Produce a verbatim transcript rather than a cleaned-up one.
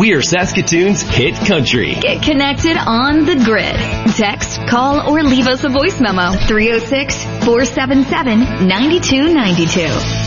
We're Saskatoon's hit country. Get connected on the grid. Text, call, or leave us a voice memo. three oh six, four seven seven, nine two nine two.